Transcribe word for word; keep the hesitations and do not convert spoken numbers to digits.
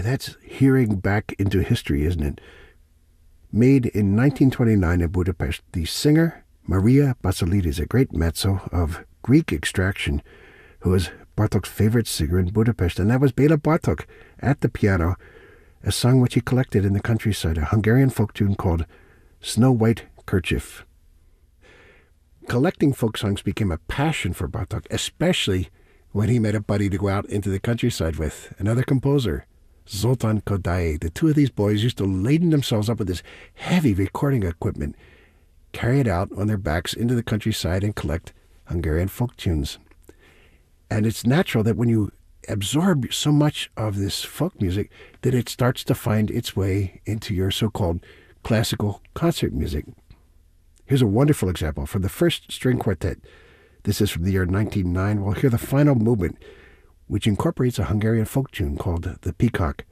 that's hearing back into history, isn't it? Made in nineteen twenty-nine in Budapest, the singer Maria Basilides, a great mezzo of Greek extraction, who was Bartók's favorite singer in Budapest, and that was Béla Bartók at the piano, a song which he collected in the countryside, a Hungarian folk tune called Snow White Kerchief. Collecting folk songs became a passion for Bartók, especially when he met a buddy to go out into the countryside with, another composer, Zoltán Kodály. The two of these boys used to laden themselves up with this heavy recording equipment, carry it out on their backs into the countryside and collect Hungarian folk tunes. And it's natural that when you absorb so much of this folk music, that it starts to find its way into your so-called classical concert music. Here's a wonderful example from the first string quartet. This is from the year nineteen oh nine. We'll hear the final movement, which incorporates a Hungarian folk tune called The Peacock.